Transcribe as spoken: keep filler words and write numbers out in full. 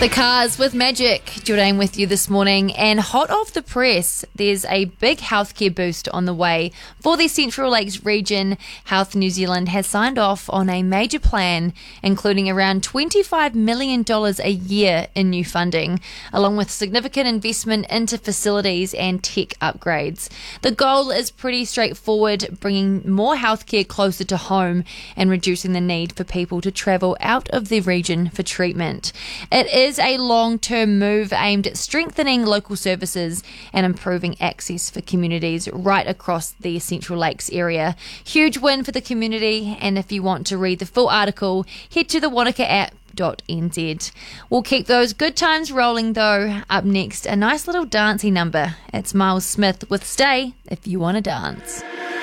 The Cars with Magic. Jordan with you this morning, and hot off the press, there's a big healthcare boost on the way for the Central Lakes region. Health New Zealand has signed off on a major plan, including around twenty-five million dollars a year in new funding, along with significant investment into facilities and tech upgrades. The goal is pretty straightforward, bringing more healthcare closer to home and reducing the need for people to travel out of the region for treatment. It is a long-term move aimed at strengthening local services and improving access for communities right across the Central Lakes area. Huge win for the community, and if you want to read the full article, head to the Wanaka app. .nz. We'll keep those good times rolling though. Up next, a nice little dancey number. It's Miles Smith with Stay If You Want to Dance.